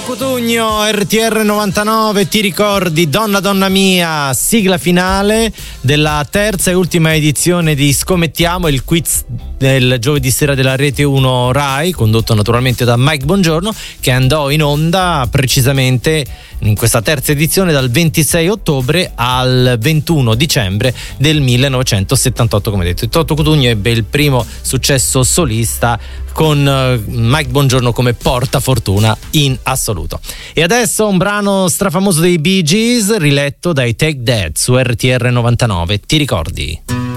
Cotugno, RTR 99, ti ricordi, Donna Donna Mia, sigla finale della terza e ultima edizione di Scommettiamo, il quiz del giovedì sera della Rete 1 Rai, condotto naturalmente da Mike Bongiorno, che andò in onda precisamente in questa terza edizione dal 26 ottobre al 21 dicembre del 1978, come detto. Toto Cutugno ebbe il primo successo solista con Mike Bongiorno come portafortuna in assoluto. E adesso un brano strafamoso dei Bee Gees riletto dai Take That su RTR 99, ti ricordi?